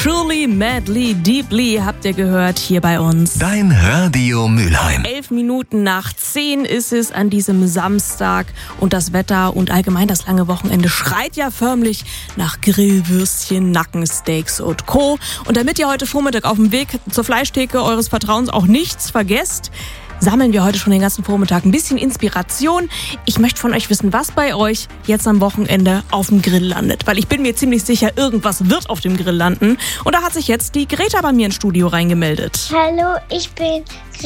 Truly, Madly, Deeply habt ihr gehört hier bei uns. Dein Radio Mülheim. 11:11 ist es an diesem Samstag und das Wetter und allgemein das lange Wochenende schreit ja förmlich nach Grillwürstchen, Nackensteaks und Co. Und damit ihr heute Vormittag auf dem Weg zur Fleischtheke eures Vertrauens auch nichts vergesst, sammeln wir heute schon den ganzen Vormittag ein bisschen Inspiration. Ich möchte von euch wissen, was bei euch jetzt am Wochenende auf dem Grill landet. Weil ich bin mir ziemlich sicher, irgendwas wird auf dem Grill landen. Und da hat sich jetzt die Greta bei mir ins Studio reingemeldet. Hallo, ich bin